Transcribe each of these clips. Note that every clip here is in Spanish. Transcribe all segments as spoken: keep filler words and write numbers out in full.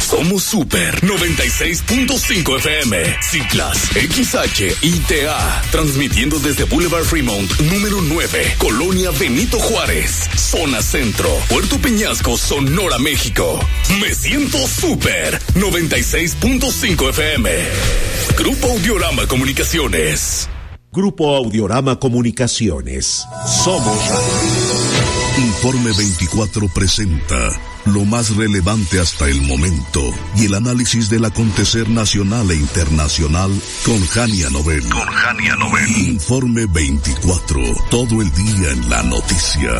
Somos Super noventa y seis punto cinco F M, Ciclas, X H I T A, transmitiendo desde Boulevard Fremont, número nueve, Colonia Benito Juárez, Zona Centro, Puerto Peñasco, Sonora, México. Me siento Super noventa y seis punto cinco F M. Grupo Audiorama Comunicaciones. Grupo Audiorama Comunicaciones. Somos Radio. Informe veinticuatro presenta lo más relevante hasta el momento y el análisis del acontecer nacional e internacional con Jania Nobel. Con Jania Nobel. Informe veinticuatro, todo el día en la noticia.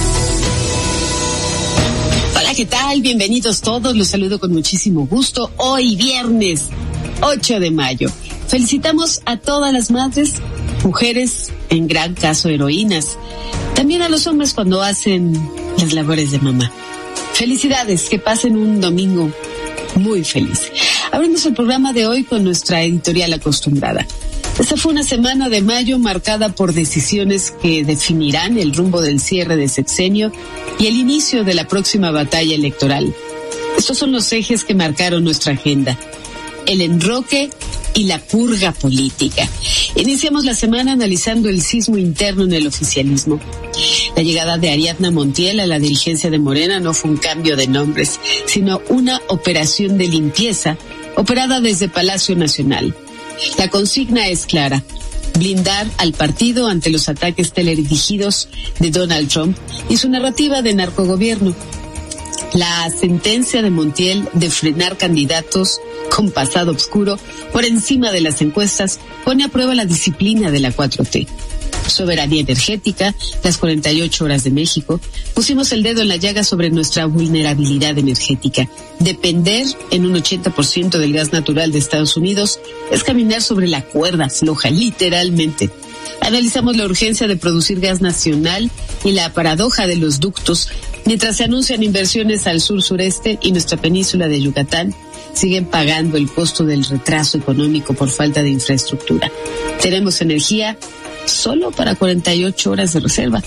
Hola, ¿qué tal? Bienvenidos todos, los saludo con muchísimo gusto. Hoy viernes ocho de mayo. Felicitamos a todas las madres, mujeres, en gran caso heroínas. También a los hombres cuando hacen las labores de mamá. Felicidades, que pasen un domingo muy feliz. Abrimos el programa de hoy con nuestra editorial acostumbrada. Esta fue una semana de mayo marcada por decisiones que definirán el rumbo del cierre de sexenio y el inicio de la próxima batalla electoral. Estos son los ejes que marcaron nuestra agenda. El enroque y la purga política. Iniciamos la semana analizando el sismo interno en el oficialismo. La llegada de Ariadna Montiel a la dirigencia de Morena no fue un cambio de nombres, sino una operación de limpieza operada desde Palacio Nacional. La consigna es clara: blindar al partido ante los ataques teledirigidos de Donald Trump y su narrativa de narcogobierno. La sentencia de Montiel de frenar candidatos con pasado oscuro por encima de las encuestas pone a prueba la disciplina de la cuatro T. Soberanía energética, las cuarenta y ocho horas de México, pusimos el dedo en la llaga sobre nuestra vulnerabilidad energética. Depender en un ochenta por ciento del gas natural de Estados Unidos es caminar sobre la cuerda floja, literalmente. Analizamos la urgencia de producir gas nacional y la paradoja de los ductos, mientras se anuncian inversiones al sur-sureste y nuestra península de Yucatán siguen pagando el costo del retraso económico por falta de infraestructura. Tenemos energía solo para cuarenta y ocho horas de reserva.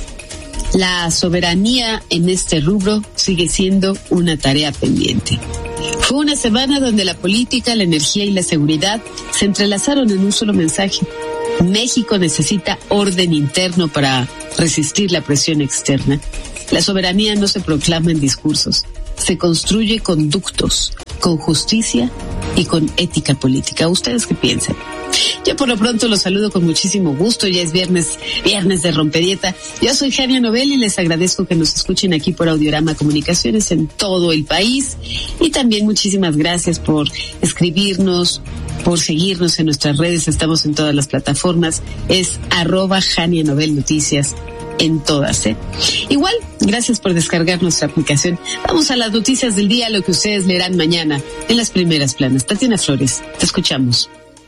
La soberanía en este rubro sigue siendo una tarea pendiente. Fue una semana donde la política, la energía y la seguridad se entrelazaron en un solo mensaje. México necesita orden interno para resistir la presión externa. La soberanía no se proclama en discursos, se construye con ductos, con justicia y con ética política. ¿Ustedes qué piensan? Yo por lo pronto los saludo con muchísimo gusto. Ya es viernes, viernes de Rompedieta. Yo soy Jania Nobel y les agradezco que nos escuchen aquí por Audiorama Comunicaciones en todo el país. Y también muchísimas gracias por escribirnos, por seguirnos en nuestras redes. Estamos en todas las plataformas. Es arroba Jania Nobel Noticias en todas, ¿eh? Igual, gracias por descargar nuestra aplicación. Vamos a las noticias del día, lo que ustedes leerán mañana en las primeras planas. Tatiana Flores, te escuchamos.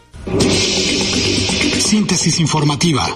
Síntesis informativa.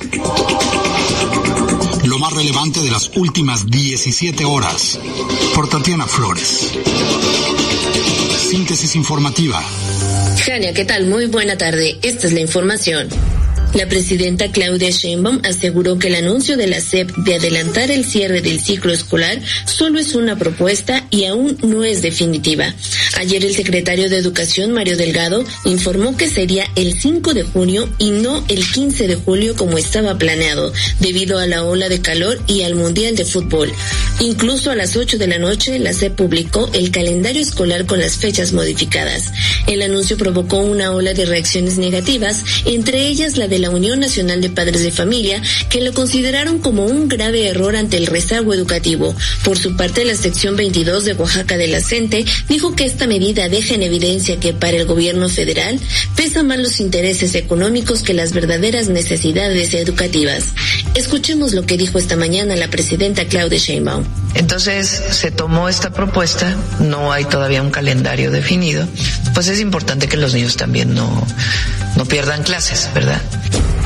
Lo más relevante de las últimas diecisiete horas. Por Tatiana Flores. Síntesis informativa. Jania, ¿qué tal? Muy buena tarde. Esta es la información. La presidenta Claudia Sheinbaum aseguró que el anuncio de la S E P de adelantar el cierre del ciclo escolar solo es una propuesta y aún no es definitiva. Ayer el secretario de Educación, Mario Delgado, informó que sería el cinco de junio y no el quince de julio como estaba planeado, debido a la ola de calor y al Mundial de Fútbol. Incluso a las ocho de la noche, la S E P publicó el calendario escolar con las fechas modificadas. El anuncio provocó una ola de reacciones negativas, entre ellas la de la Unión Nacional de Padres de Familia, que lo consideraron como un grave error ante el rezago educativo. Por su parte, la sección veintidós de Oaxaca de la CENTE dijo que esta medida deja en evidencia que para el gobierno federal pesan más los intereses económicos que las verdaderas necesidades educativas. Escuchemos lo que dijo esta mañana la presidenta Claudia Sheinbaum. Entonces se tomó esta propuesta, no hay todavía un calendario definido, pues es importante que los niños también no, no pierdan clases, ¿verdad?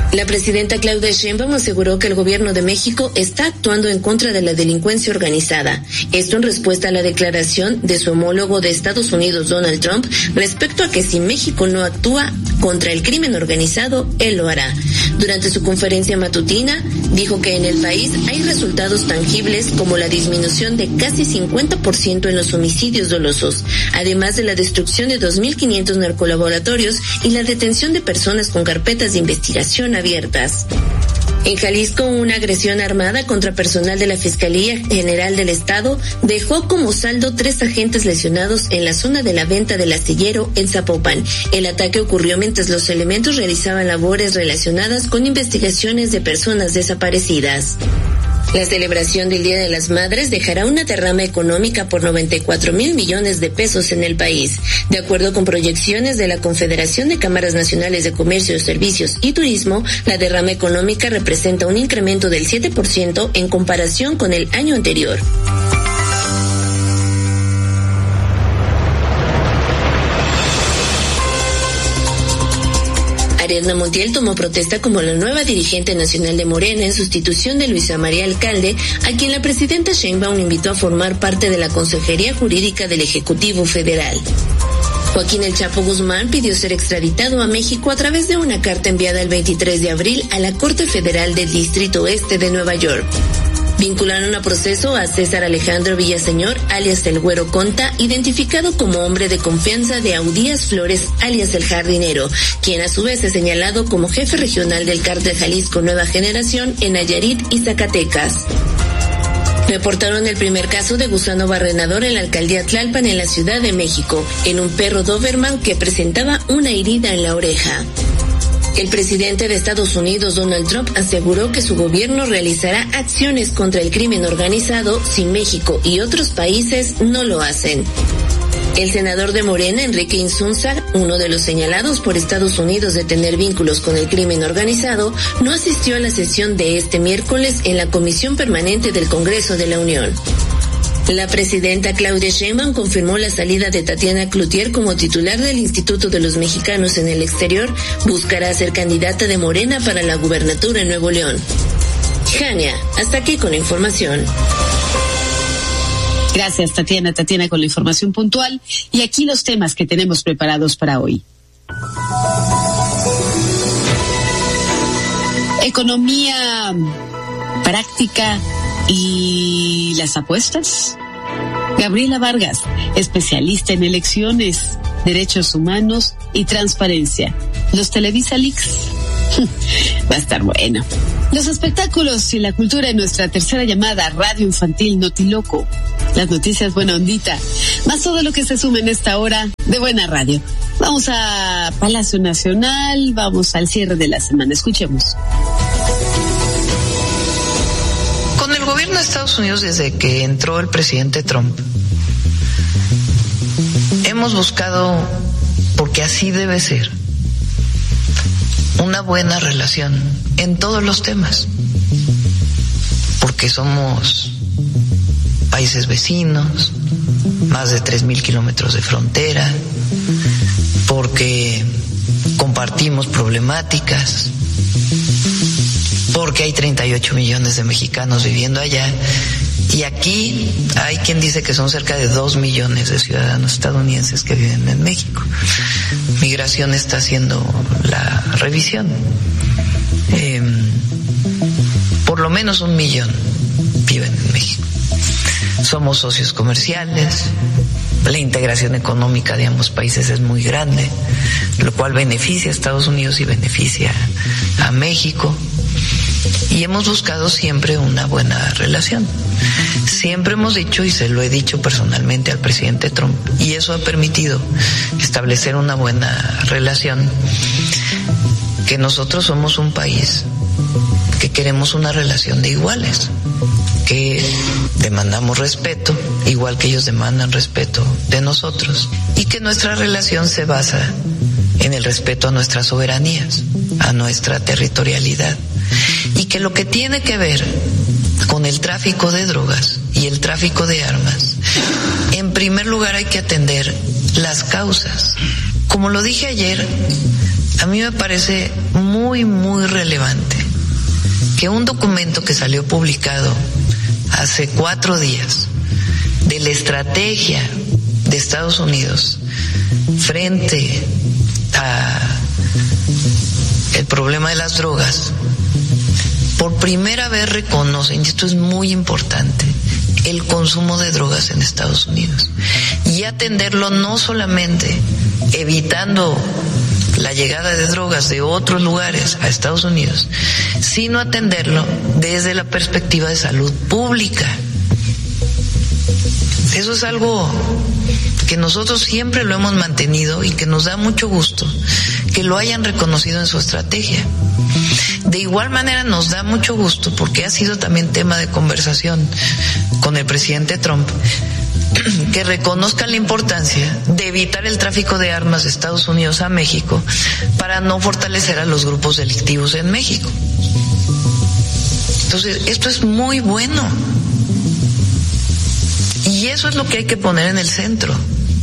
La presidenta Claudia Sheinbaum aseguró que el gobierno de México está actuando en contra de la delincuencia organizada. Esto en respuesta a la declaración de su homólogo de Estados Unidos, Donald Trump, respecto a que si México no actúa contra el crimen organizado, él lo hará. Durante su conferencia matutina, dijo que en el país hay resultados tangibles como la disminución de casi cincuenta por ciento en los homicidios dolosos, además de la destrucción de dos mil quinientos narcolaboratorios y la detención de personas con carpetas de investigación abiertas. En Jalisco, una agresión armada contra personal de la Fiscalía General del Estado dejó como saldo tres agentes lesionados en la zona de la venta del astillero en Zapopan. El ataque ocurrió mientras los elementos realizaban labores relacionadas con investigaciones de personas desaparecidas. La celebración del Día de las Madres dejará una derrama económica por noventa y cuatro mil millones de pesos en el país. De acuerdo con proyecciones de la Confederación de Cámaras Nacionales de Comercio, Servicios y Turismo, la derrama económica representa un incremento del siete por ciento en comparación con el año anterior. Ariadna Montiel tomó protesta como la nueva dirigente nacional de Morena en sustitución de Luisa María Alcalde, a quien la presidenta Sheinbaum invitó a formar parte de la Consejería Jurídica del Ejecutivo Federal. Joaquín El Chapo Guzmán pidió ser extraditado a México a través de una carta enviada el veintitrés de abril a la Corte Federal del Distrito Este de Nueva York. Vincularon a proceso a César Alejandro Villaseñor, alias El Güero Conta, identificado como hombre de confianza de Audías Flores, alias El Jardinero, quien a su vez es señalado como jefe regional del Cártel Jalisco Nueva Generación en Nayarit y Zacatecas. Reportaron el primer caso de gusano barrenador en la alcaldía Tlalpan en la Ciudad de México, en un perro Doberman que presentaba una herida en la oreja. El presidente de Estados Unidos, Donald Trump, aseguró que su gobierno realizará acciones contra el crimen organizado si México y otros países no lo hacen. El senador de Morena, Enrique Insunza, uno de los señalados por Estados Unidos de tener vínculos con el crimen organizado, no asistió a la sesión de este miércoles en la Comisión Permanente del Congreso de la Unión. La presidenta Claudia Sheinbaum confirmó la salida de Tatiana Cloutier como titular del Instituto de los Mexicanos en el Exterior. Buscará ser candidata de Morena para la gubernatura en Nuevo León. Jania, hasta aquí con la información. Gracias, Tatiana. Tatiana con la información puntual. Y aquí los temas que tenemos preparados para hoy. Economía práctica y las apuestas. Gabriela Vargas, especialista en elecciones, derechos humanos y transparencia. Los Televisa Leaks. Va a estar bueno. Los espectáculos y la cultura en nuestra tercera llamada, Radio Infantil Notiloco. Las noticias buena ondita. Más todo lo que se suma en esta hora de buena radio. Vamos a Palacio Nacional, vamos al cierre de la semana. Escuchemos. Con el gobierno de Estados Unidos, desde que entró el presidente Trump, hemos buscado, porque así debe ser, una buena relación en todos los temas, porque somos países vecinos, más de tres mil kilómetros de frontera, porque compartimos problemáticas, porque hay treinta y ocho millones de mexicanos viviendo allá, y aquí hay quien dice que son cerca de dos millones de ciudadanos estadounidenses que viven en México. Migración está haciendo la revisión. Eh, por lo menos un millón viven en México. Somos socios comerciales, la integración económica de ambos países es muy grande, lo cual beneficia a Estados Unidos y beneficia a México. Y hemos buscado siempre una buena relación. Siempre hemos dicho, y se lo he dicho personalmente al presidente Trump, y eso ha permitido establecer una buena relación, que nosotros somos un país que queremos una relación de iguales, que demandamos respeto, igual que ellos demandan respeto de nosotros, y que nuestra relación se basa en el respeto a nuestras soberanías, a nuestra territorialidad, y que lo que tiene que ver con el tráfico de drogas y el tráfico de armas, en primer lugar hay que atender las causas. Como lo dije ayer, a mí me parece muy, muy relevante que un documento que salió publicado hace cuatro días de la estrategia de Estados Unidos frente a el problema de las drogas, por primera vez reconocen, y esto es muy importante, el consumo de drogas en Estados Unidos y atenderlo no solamente evitando la llegada de drogas de otros lugares a Estados Unidos, sino atenderlo desde la perspectiva de salud pública. Eso es algo que nosotros siempre lo hemos mantenido y que nos da mucho gusto que lo hayan reconocido en su estrategia. De igual manera nos da mucho gusto, porque ha sido también tema de conversación con el presidente Trump, que reconozcan la importancia de evitar el tráfico de armas de Estados Unidos a México para no fortalecer a los grupos delictivos en México. Entonces, esto es muy bueno. Y eso es lo que hay que poner en el centro.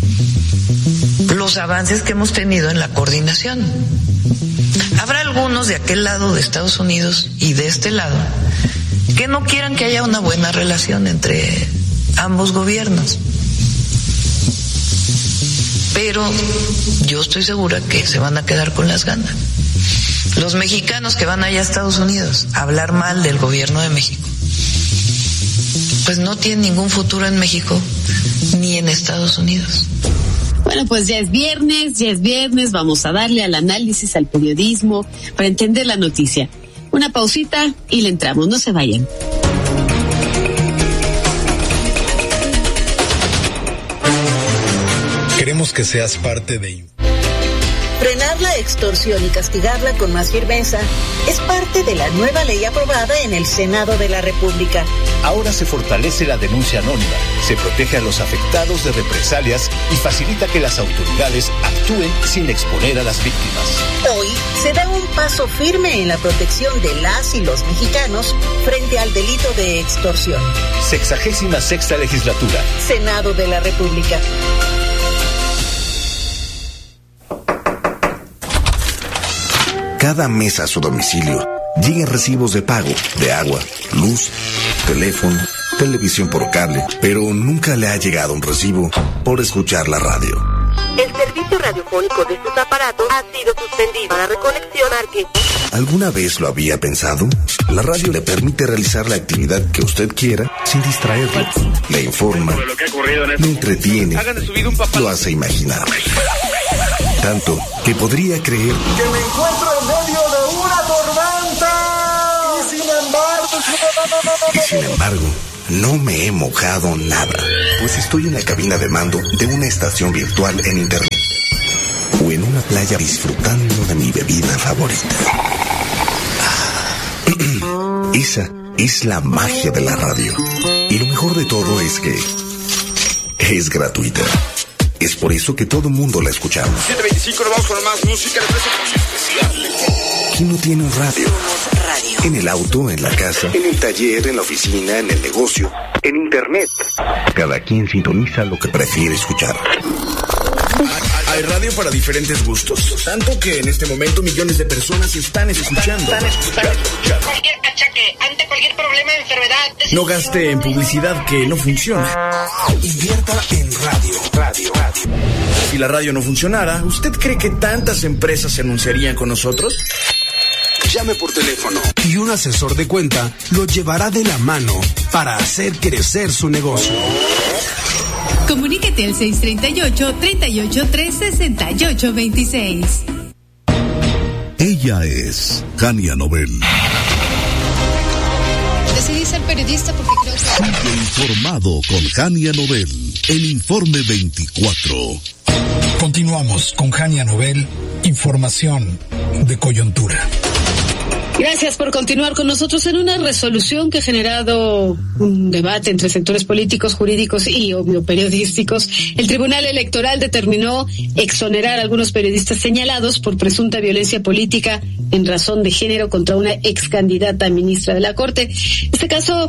Los avances que hemos tenido en la coordinación. Habrá algunos de aquel lado de Estados Unidos y de este lado que no quieran que haya una buena relación entre ambos gobiernos. Pero yo estoy segura que se van a quedar con las ganas. Los mexicanos que van allá a Estados Unidos a hablar mal del gobierno de México, pues no tienen ningún futuro en México ni en Estados Unidos. Bueno, pues ya es viernes, ya es viernes, vamos a darle al análisis, al periodismo, para entender la noticia. Una pausita y le entramos, no se vayan. Queremos que seas parte de... Frenar la extorsión y castigarla con más firmeza es parte de la nueva ley aprobada en el Senado de la República. Ahora se fortalece la denuncia anónima, se protege a los afectados de represalias y facilita que las autoridades actúen sin exponer a las víctimas. Hoy se da un paso firme en la protección de las y los mexicanos frente al delito de extorsión. Sexagésima sexta legislatura. Senado de la República. Cada mes a su domicilio llegan recibos de pago de agua, luz, teléfono, televisión por cable, pero nunca le ha llegado un recibo por escuchar la radio. El servicio radiofónico de sus aparatos ha sido suspendido. Para reconexión, marque. ¿Alguna vez lo había pensado? La radio le permite realizar la actividad que usted quiera sin distraerlo. Le informa, lo entretiene, lo hace imaginar. Tanto que podría creer que me encuentro en medio de una tormenta. Y sin embargo... Y sin embargo, no me he mojado nada, pues estoy en la cabina de mando de una estación virtual en internet o en una playa disfrutando de mi bebida favorita. Esa es la magia de la radio. Y lo mejor de todo es que es gratuita. Es por eso que todo mundo la escuchamos. siete veinticinco, nos vamos con más música de precio especial. ¿Quién no tiene un radio? Radio? En el auto, en la casa, en el taller, en la oficina, en el negocio, en internet. Cada quien sintoniza lo que prefiere escuchar. Hay radio para diferentes gustos, tanto que en este momento millones de personas están escuchando. Están escuchando. Cualquier achaque, ante cualquier problema, enfermedad. No gaste en publicidad que no funciona. Invierta en radio. Radio, radio. Si la radio no funcionara, ¿usted cree que tantas empresas se anunciarían con nosotros? Llame por teléfono y un asesor de cuenta lo llevará de la mano para hacer crecer su negocio. Comuníquete al seis treinta y ocho, treinta y ocho tres, sesenta y ocho veintiséis. Ella es Jania Nobel. Decidí ser periodista porque creo que... Sigue informado con Jania Nobel, el Informe veinticuatro. Continuamos con Jania Nobel, información de coyuntura. Gracias por continuar con nosotros en una resolución que ha generado un debate entre sectores políticos, jurídicos y, obvio, periodísticos. El Tribunal Electoral determinó exonerar a algunos periodistas señalados por presunta violencia política en razón de género contra una ex candidata a ministra de la Corte. Este caso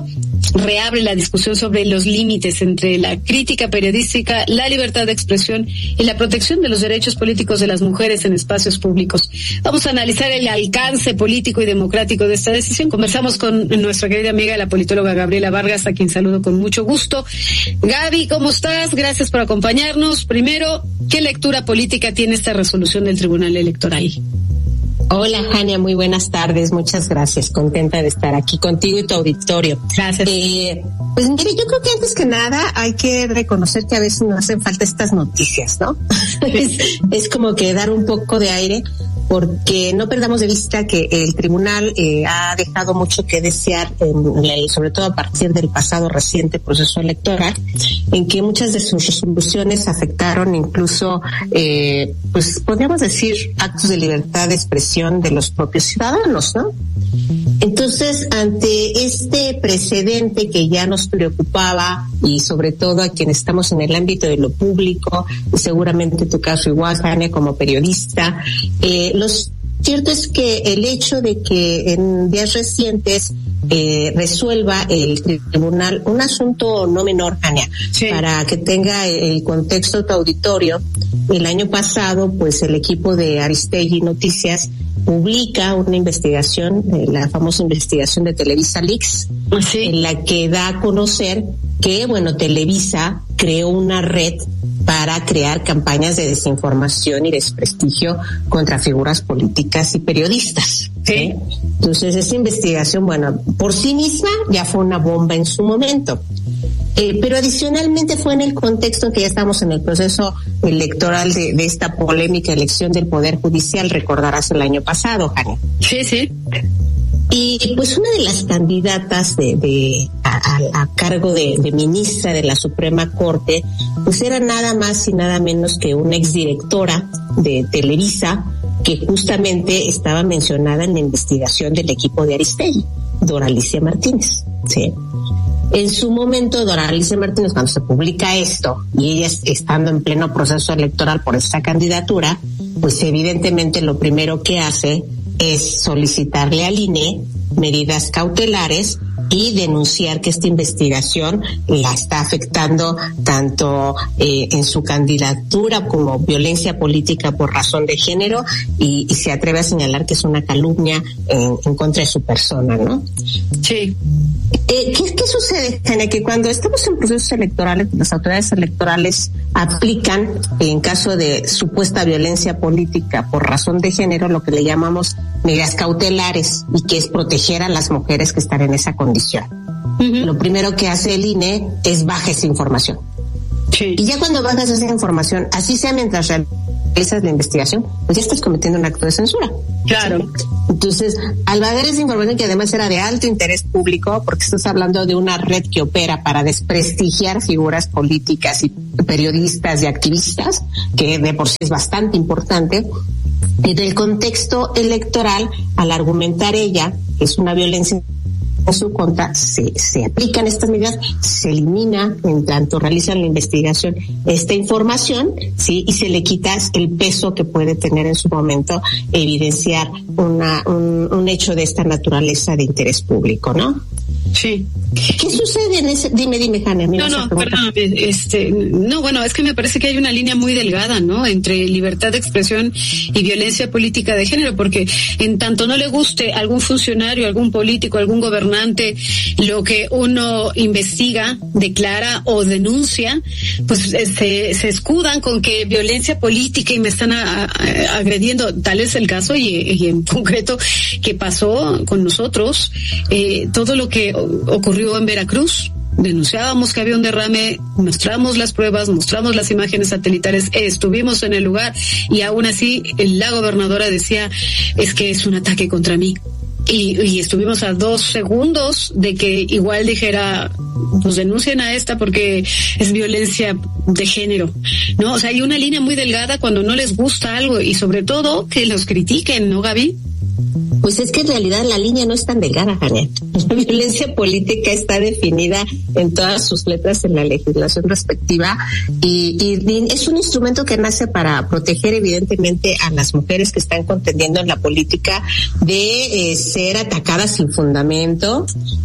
reabre la discusión sobre los límites entre la crítica periodística, la libertad de expresión y la protección de los derechos políticos de las mujeres en espacios públicos. Vamos a analizar el alcance político y democrático de esta decisión. Conversamos con nuestra querida amiga, la politóloga Gabriela Vargas, a quien saludo con mucho gusto. Gaby, ¿cómo estás? Gracias por acompañarnos. Primero, ¿qué lectura política tiene esta resolución del Tribunal Electoral? Hola, Jania, muy buenas tardes, muchas gracias, contenta de estar aquí contigo y tu auditorio. Gracias. Eh, pues mire, yo creo que antes que nada hay que reconocer que a veces nos hacen falta estas noticias, ¿no? es, es como que dar un poco de aire, porque no perdamos de vista que el tribunal eh, ha dejado mucho que desear, en el, sobre todo a partir del pasado reciente proceso electoral, en que muchas de sus resoluciones afectaron incluso, eh, pues podríamos decir, actos de libertad de expresión de los propios ciudadanos, ¿no? Entonces, ante este precedente que ya nos preocupaba, y sobre todo a quienes estamos en el ámbito de lo público, y seguramente tu caso igual, Jania, como periodista, eh, los cierto es que el hecho de que en días recientes eh, resuelva el tribunal un asunto no menor, Jania, sí. Para que tenga el contexto tu auditorio, el año pasado, pues el equipo de Aristegui Noticias publica una investigación, eh, la famosa investigación de Televisa Leaks, sí. En la que da a conocer que, bueno, Televisa creó una red para crear campañas de desinformación y desprestigio contra figuras políticas y periodistas. ¿Sí? ¿Sí? Entonces, esa investigación, bueno, por sí misma ya fue una bomba en su momento. Eh, pero adicionalmente fue en el contexto en que ya estamos en el proceso electoral de, de esta polémica elección del Poder Judicial, recordarás el año pasado, Jania. Sí, sí. Y pues una de las candidatas de, de a, a, a cargo de, de ministra de la Suprema Corte, pues era nada más y nada menos que una exdirectora de Televisa, que justamente estaba mencionada en la investigación del equipo de Aristegui, Doralicia Martínez, ¿sí? En su momento, Doralicia Martínez, cuando se publica esto, y ella estando en pleno proceso electoral por esta candidatura, pues evidentemente lo primero que hace es solicitarle al I N E medidas cautelares y denunciar que esta investigación la está afectando tanto eh, en su candidatura como violencia política por razón de género, y, y se atreve a señalar que es una calumnia en, en contra de su persona, ¿no? Sí. Eh, ¿qué, ¿Qué sucede, Jania? Que cuando estamos en procesos electorales, las autoridades electorales aplican, en caso de supuesta violencia política por razón de género, lo que le llamamos medidas cautelares, y que es proteger a las mujeres que están en esa condición. Uh-huh. Lo primero que hace el I N E es bajar esa información. Sí. Y ya cuando bajas esa información, así sea mientras realizas la investigación, pues ya estás cometiendo un acto de censura. Claro. ¿Sí? Entonces, al bajar esa información, que además era de alto interés público, porque estás hablando de una red que opera para desprestigiar figuras políticas y periodistas y activistas, que de por sí es bastante importante, y del contexto electoral, al argumentar ella que es una violencia en su contra, se, se aplican estas medidas, se elimina, en tanto realizan la investigación, esta información, sí, y se le quita el peso que puede tener en su momento evidenciar una, un, un hecho de esta naturaleza de interés público, ¿no? Sí. ¿Qué sucede en ese? Dime, dime, Jania. No, no, perdón, este, no, bueno, es que me parece que hay una línea muy delgada, ¿no? Entre libertad de expresión y violencia política de género, porque en tanto no le guste a algún funcionario, algún político, algún gobernante, lo que uno investiga, declara o denuncia, pues se, se escudan con que violencia política y me están a, a, agrediendo. Tal es el caso, y, y en concreto que pasó con nosotros, eh, todo lo que ocurrió en Veracruz. Denunciábamos que había un derrame, mostramos las pruebas, mostramos las imágenes satelitales, estuvimos en el lugar, y aún así la gobernadora decía, es que es un ataque contra mí. Y, y estuvimos a dos segundos de que igual dijera, pues denuncien a esta porque es violencia de género, ¿no? O sea, hay una línea muy delgada cuando no les gusta algo, y sobre todo que los critiquen, ¿no, Gaby? Pues es que en realidad la línea no es tan delgada, Jania. La violencia política está definida en todas sus letras en la legislación respectiva y, y es un instrumento que nace para proteger evidentemente a las mujeres que están contendiendo en la política de eh, ser atacadas sin fundamento,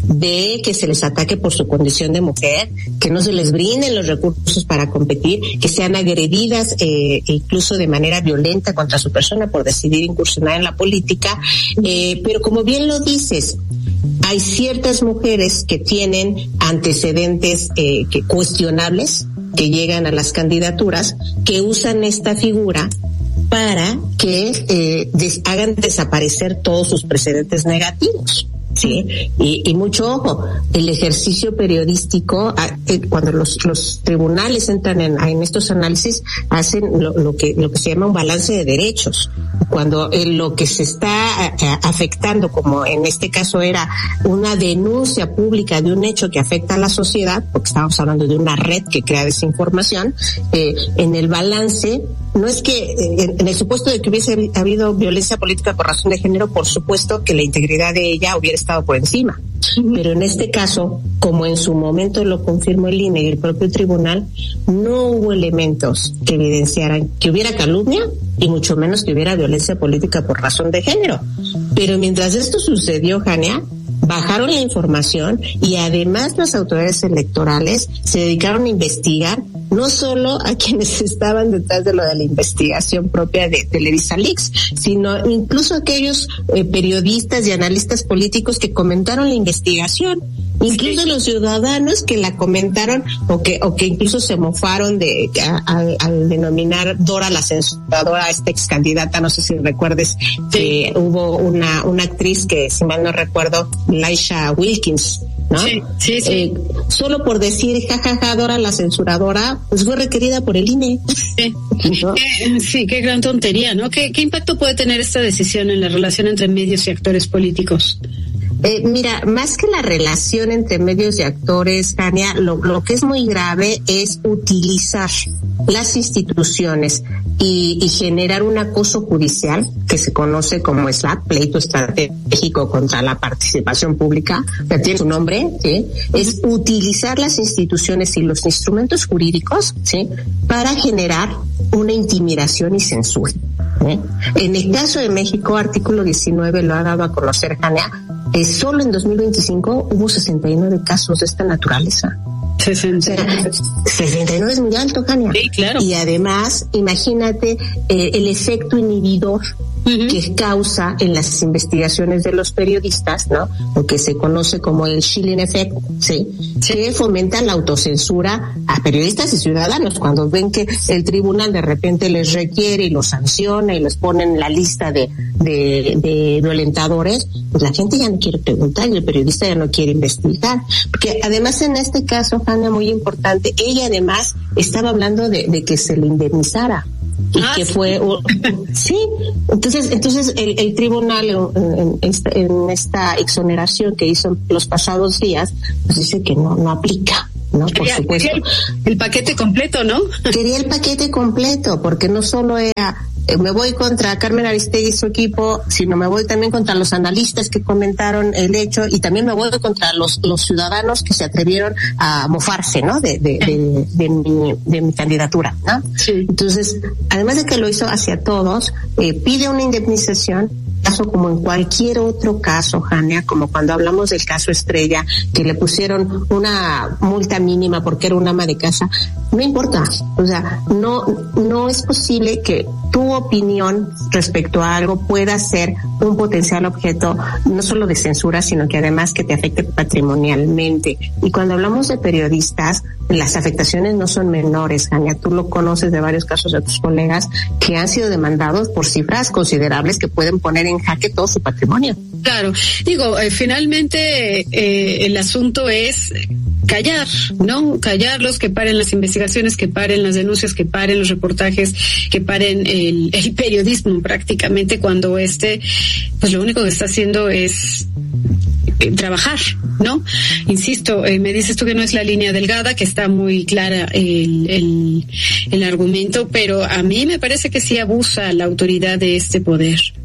de que se les ataque por su condición de mujer, que no se les brinden los recursos para competir, que sean agredidas eh, incluso de manera violenta contra su persona por decidir incursionar en la política. Eh, pero como bien lo dices, hay ciertas mujeres que tienen antecedentes eh, que cuestionables, que llegan a las candidaturas, que usan esta figura para que eh, des- hagan desaparecer todos sus precedentes negativos. Sí, y, y mucho ojo, el ejercicio periodístico, eh, cuando los, los tribunales entran en, en estos análisis, hacen lo, lo que lo que se llama un balance de derechos. Cuando eh, lo que se está eh, afectando, como en este caso era una denuncia pública de un hecho que afecta a la sociedad, porque estamos hablando de una red que crea desinformación, eh, en el balance, no es que eh, en el supuesto de que hubiese habido violencia política por razón de género, por supuesto que la integridad de ella hubiera estado por encima. Pero en este caso, como en su momento lo confirmó el I N E y el propio tribunal, no hubo elementos que evidenciaran que hubiera calumnia y mucho menos que hubiera violencia política por razón de género. Pero mientras esto sucedió, Jania, bajaron la información y además las autoridades electorales se dedicaron a investigar no solo a quienes estaban detrás de lo de la investigación propia de Televisa Leaks, sino incluso aquellos eh, periodistas y analistas políticos que comentaron la investigación, incluso sí. Los ciudadanos que la comentaron o que o que incluso se mofaron de al, al denominar Dora la censuradora a esta ex candidata. No sé si recuerdes que sí. Hubo una una actriz que, si mal no recuerdo, Laisha Wilkins, ¿no? Sí, sí, sí. Eh, solo por decir jajaja ja, ja, Dora la censuradora, pues fue requerida por el I N E. Sí, ¿no? Qué, sí, qué gran tontería, ¿no? ¿Qué, ¿Qué impacto puede tener esta decisión en la relación entre medios y actores políticos? Eh, mira, más que la relación entre medios y actores, Jania, lo, lo que es muy grave es utilizar las instituciones y, y generar un acoso judicial que se conoce como SLAP, pleito estratégico contra la participación pública, que tiene su nombre, ¿sí? Es utilizar las instituciones y los instrumentos jurídicos, ¿sí? Para generar una intimidación y censura. ¿eh? En el caso de México, artículo diecinueve lo ha dado a conocer, Jania. Eh, solo en dos mil veinticinco hubo sesenta y nueve casos de esta naturaleza. sesenta. sesenta y nueve es muy alto, Jania. Sí, claro. Y además, imagínate eh, el efecto inhibidor uh-huh. que causa en las investigaciones de los periodistas, ¿no? Lo que se conoce como el Chilling Effect, ¿sí? Sí. Que fomenta la autocensura a periodistas y ciudadanos cuando ven que el tribunal de repente les requiere y los sanciona y les pone en la lista de, de, de violentadores, pues la gente ya no quiere preguntar y el periodista ya no quiere investigar. Porque además en este caso, Jania, muy importante, ella además estaba hablando de, de que se le indemnizara. Y ah, que fue uh, sí entonces entonces el, el tribunal en, en, esta, en esta exoneración que hizo los pasados días pues dice que no no aplica, ¿no? Por quería, supuesto quería el, el paquete completo, ¿no? Quería el paquete completo, porque no solo era eh, me voy contra Carmen Aristegui y su equipo, sino me voy también contra los analistas que comentaron el hecho y también me voy contra los los ciudadanos que se atrevieron a mofarse, ¿no? De de de, de, de mi de mi candidatura, ¿no? Sí. Entonces, además de que lo hizo hacia todos, eh, pide una indemnización, caso como en cualquier otro caso, Jania, como cuando hablamos del caso Estrella, que le pusieron una multa mínima porque era una ama de casa. No importa, o sea, no no es posible que tu opinión respecto a algo pueda ser un potencial objeto no solo de censura, sino que además que te afecte patrimonialmente. Y cuando hablamos de periodistas, las afectaciones no son menores, Jania. Tú lo conoces de varios casos de tus colegas que han sido demandados por cifras considerables que pueden poner en jaque todo su patrimonio. Claro, digo, eh, finalmente eh, el asunto es callar, ¿no? Callarlos, que paren las investigaciones, que paren las denuncias, que paren los reportajes, que paren el, el periodismo prácticamente, cuando este, pues lo único que está haciendo es eh, trabajar, ¿no? Insisto, eh, me dices tú que no es la línea delgada, que está muy clara el, el, el argumento, pero a mí me parece que sí abusa la autoridad de este poder.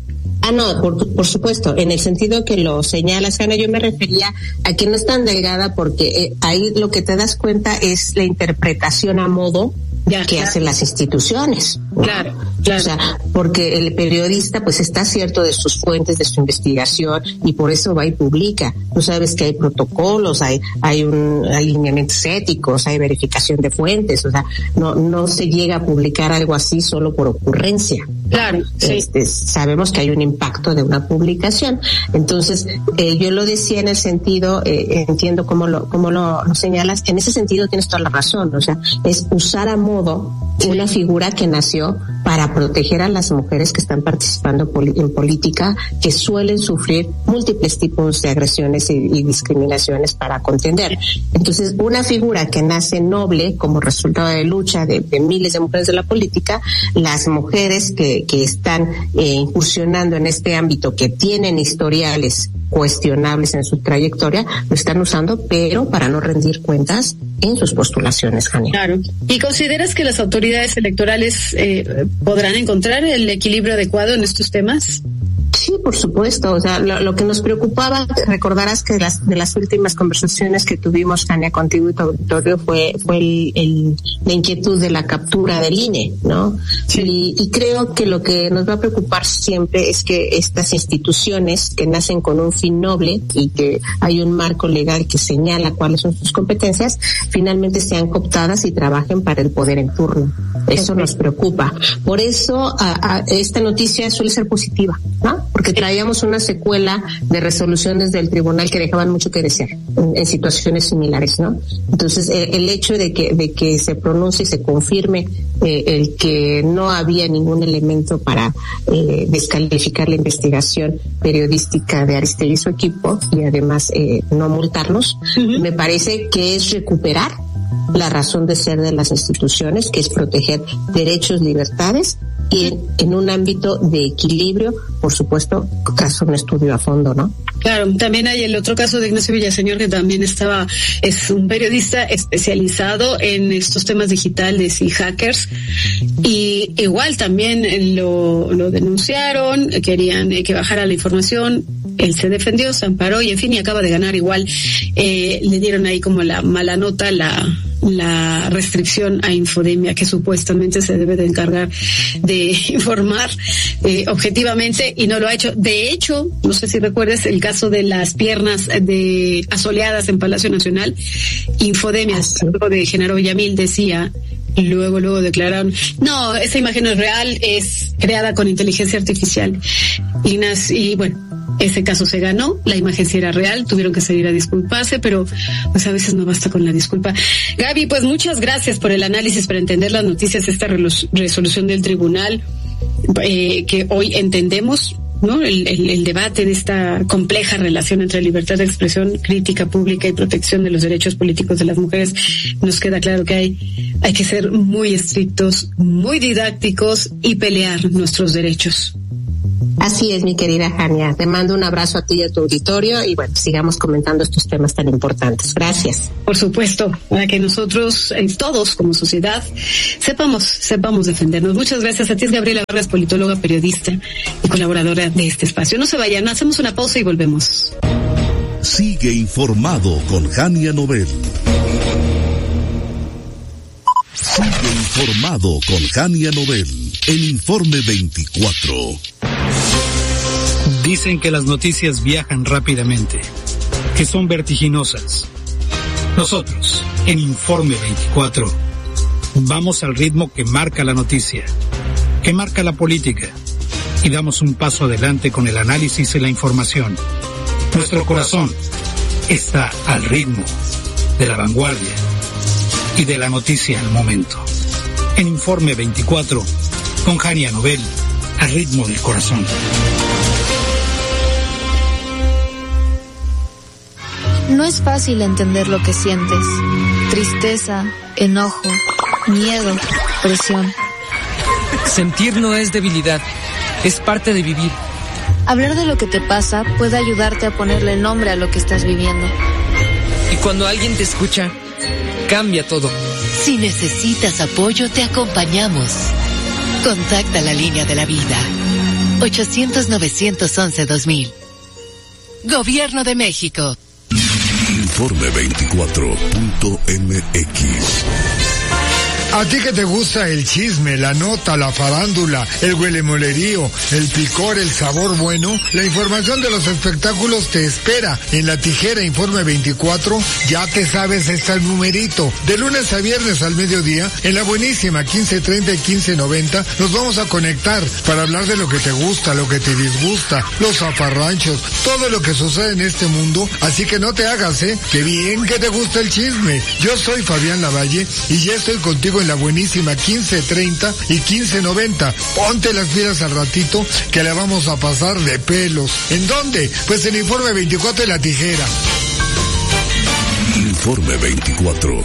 Ah, no, por, por supuesto, en el sentido que lo señalas, Ana, yo me refería a que no es tan delgada porque eh, ahí lo que te das cuenta es la interpretación a modo ya, que claro. hacen las instituciones. Claro, claro. O sea, porque el periodista pues está cierto de sus fuentes, de su investigación, y por eso va y publica. Tú sabes que hay protocolos, hay hay un hay lineamientos éticos, hay verificación de fuentes, o sea, no no se llega a publicar algo así solo por ocurrencia. Claro, sí. Este, sabemos que hay un impacto de una publicación. Entonces, eh, yo lo decía en el sentido, eh, entiendo cómo lo cómo lo, lo señalas, en ese sentido tienes toda la razón, o sea, es usar a modo una figura que nació para proteger a las mujeres que están participando poli- en política, que suelen sufrir múltiples tipos de agresiones y, y discriminaciones para contender. Entonces, una figura que nace noble como resultado de lucha de, de miles de mujeres de la política, las mujeres que, que están eh, incursionando en este ámbito, que tienen historiales cuestionables en su trayectoria, lo están usando, pero para no rendir cuentas en sus postulaciones, Jania. Claro. ¿Y consideras que las autoridades electorales eh, podrán encontrar el equilibrio adecuado en estos temas? Sí, por supuesto. O sea, lo, lo que nos preocupaba, recordarás que de las, de las últimas conversaciones que tuvimos, Jania, contigo y tu auditorio, fue, fue el, el, la inquietud de la captura del I N E, ¿no? Sí. Y, y creo que lo que nos va a preocupar siempre es que estas instituciones que nacen con un fin noble y que hay un marco legal que señala cuáles son sus competencias, finalmente sean cooptadas y trabajen para el poder en turno. Eso nos preocupa. Por eso a, a, esta noticia suele ser positiva, ¿no? Porque traíamos una secuela de resoluciones del tribunal que dejaban mucho que desear en, en situaciones similares, ¿no? Entonces, el, el hecho de que de que se pronuncie y se confirme eh, el que no había ningún elemento para eh, descalificar la investigación periodística de Aristegui y su equipo, y además eh, no multarlos, uh-huh. me parece que es recuperar la razón de ser de las instituciones, que es proteger derechos, libertades, y en, en un ámbito de equilibrio, por supuesto, tras un estudio a fondo, ¿no? Claro, también hay el otro caso de Ignacio Villaseñor, que también estaba, es un periodista especializado en estos temas digitales y hackers, y igual también lo, lo denunciaron, querían que bajara la información, él se defendió, se amparó y en fin, y acaba de ganar igual. Eh, le dieron ahí como la mala nota, la la restricción a Infodemia, que supuestamente se debe de encargar de informar eh, objetivamente, y no lo ha hecho. De hecho, no sé si recuerdas el caso de las piernas de asoleadas en Palacio Nacional. Infodemia, luego de Genaro Villamil, decía, y luego luego declararon, no, esa imagen no es real, es creada con inteligencia artificial. Ignacio, y bueno, ese caso se ganó, la imagen sí era real, tuvieron que salir a disculparse, pero pues a veces no basta con la disculpa. Gaby, pues muchas gracias por el análisis para entender las noticias de esta resolución del tribunal, eh, que hoy entendemos, ¿no? El, el, el debate de esta compleja relación entre libertad de expresión, crítica pública y protección de los derechos políticos de las mujeres. Nos queda claro que hay, hay que ser muy estrictos, muy didácticos y pelear nuestros derechos. Así es, mi querida Jania. Te mando un abrazo a ti y a tu auditorio, y bueno, sigamos comentando estos temas tan importantes. Gracias. Por supuesto, para que nosotros, eh, todos como sociedad, sepamos, sepamos defendernos. Muchas gracias a ti, Gabriela Vargas, politóloga, periodista y colaboradora de este espacio. No se vayan, hacemos una pausa y volvemos. Sigue informado con Jania Nobel. Sigue informado con Jania Nobel. El Informe veinticuatro. Dicen que las noticias viajan rápidamente, que son vertiginosas. Nosotros, en Informe veinticuatro, vamos al ritmo que marca la noticia, que marca la política, y damos un paso adelante con el análisis y la información. Nuestro corazón está al ritmo de la vanguardia y de la noticia al momento. En Informe veinticuatro, con Jania Nobel, al ritmo del corazón. No es fácil entender lo que sientes. Tristeza, enojo, miedo, presión. Sentir no es debilidad, es parte de vivir. Hablar de lo que te pasa puede ayudarte a ponerle nombre a lo que estás viviendo. Y cuando alguien te escucha, cambia todo. Si necesitas apoyo, te acompañamos. Contacta la línea de la vida. ochocientos novecientos once dos mil. Gobierno de México. Informe veinticuatro punto m x. A ti que te gusta el chisme, la nota, la farándula, el huelemolerío, el picor, el sabor bueno, la información de los espectáculos te espera en La Tijera Informe veinticuatro. Ya te sabes este numerito. De lunes a viernes al mediodía, en la buenísima quince treinta y quince noventa, nos vamos a conectar para hablar de lo que te gusta, lo que te disgusta, los zafarranchos, todo lo que sucede en este mundo. Así que no te hagas, ¿eh? ¡Qué bien que te gusta el chisme! Yo soy Fabián Lavalle y ya estoy contigo en la buenísima quince treinta y quince noventa. Ponte las pilas al ratito que la vamos a pasar de pelos. ¿En dónde? Pues en Informe veinticuatro de La Tijera. Informe veinticuatro.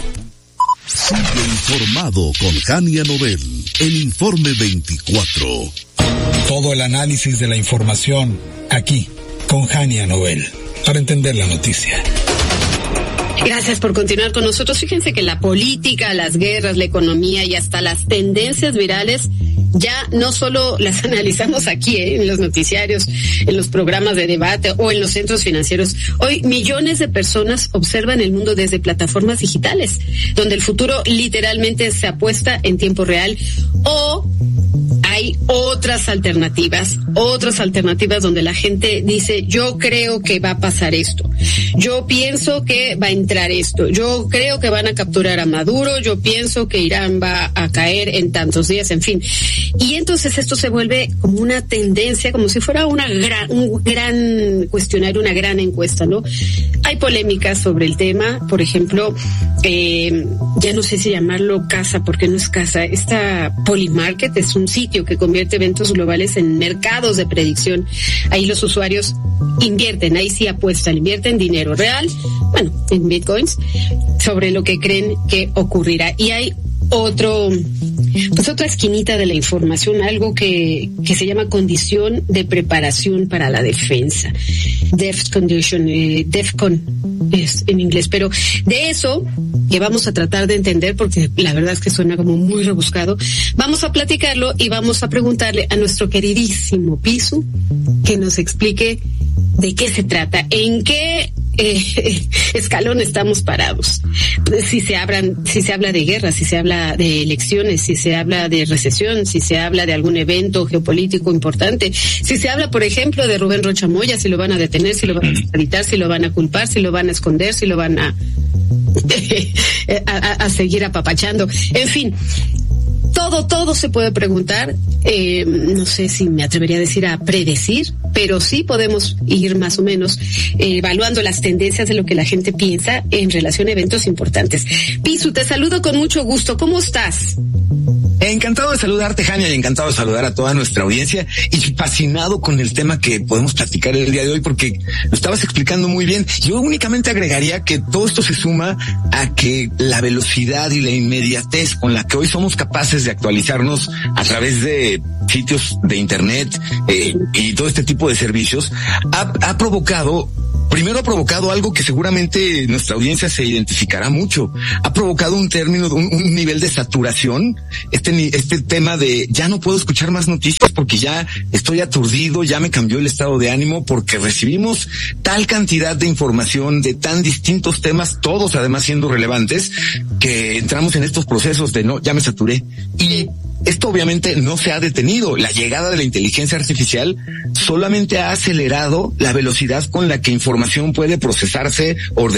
Sigue informado con Jania Nobel. El Informe veinticuatro. Todo el análisis de la información aquí con Jania Nobel para entender la noticia. Gracias por continuar con nosotros. Fíjense que la política, las guerras, la economía y hasta las tendencias virales ya no solo las analizamos aquí, ¿eh? En los noticiarios, en los programas de debate o en los centros financieros. Hoy millones de personas observan el mundo desde plataformas digitales, donde el futuro literalmente se apuesta en tiempo real, o hay otras alternativas, otras alternativas donde la gente dice, yo creo que va a pasar esto, yo pienso que va a entrar esto, yo creo que van a capturar a Maduro, yo pienso que Irán va a caer en tantos días, en fin. Y entonces esto se vuelve como una tendencia, como si fuera una gran, un gran cuestionario, una gran encuesta, ¿no? Hay polémicas sobre el tema, por ejemplo, eh, ya no sé si llamarlo casa, porque no es casa, esta Polymarket es un sitio que convierte eventos globales en mercados de predicción. Ahí los usuarios invierten, ahí sí apuestan, invierten dinero real, bueno, en bitcoins, sobre lo que creen que ocurrirá. Y hay otro, pues otra esquinita de la información, algo que, que se llama condición de preparación para la defensa. Def condition, eh, DEFCON es en inglés, pero de eso que vamos a tratar de entender, porque la verdad es que suena como muy rebuscado, vamos a platicarlo y vamos a preguntarle a nuestro queridísimo Pisu que nos explique de qué se trata, en qué eh, escalón estamos parados. Si se hablan, si se habla de guerra, si se habla de elecciones, si se habla de recesión, si se habla de algún evento geopolítico importante, si se habla, por ejemplo, de Rubén Rocha Moya, si lo van a detener, si lo van a extraditar, si lo van a culpar, si lo van a esconder, si lo van a a, a, a seguir apapachando, en fin. Todo, todo se puede preguntar, eh, no sé si me atrevería a decir a predecir, pero sí podemos ir más o menos eh, evaluando las tendencias de lo que la gente piensa en relación a eventos importantes. Pisu, te saludo con mucho gusto. ¿Cómo estás? Encantado de saludarte, Jania, y encantado de saludar a toda nuestra audiencia y fascinado con el tema que podemos platicar el día de hoy porque lo estabas explicando muy bien. Yo únicamente agregaría que todo esto se suma a que la velocidad y la inmediatez con la que hoy somos capaces de actualizarnos a través de sitios de internet eh, y todo este tipo de servicios ha, ha provocado Primero ha provocado algo que seguramente nuestra audiencia se identificará mucho. Ha provocado un término, un, un nivel de saturación, este, este tema de ya no puedo escuchar más noticias porque ya estoy aturdido, ya me cambió el estado de ánimo porque recibimos tal cantidad de información de tan distintos temas, todos además siendo relevantes, que entramos en estos procesos de no, ya me saturé. Y esto obviamente no se ha detenido. La llegada de la inteligencia artificial solamente ha acelerado la velocidad con la que información puede procesarse, ordenarse,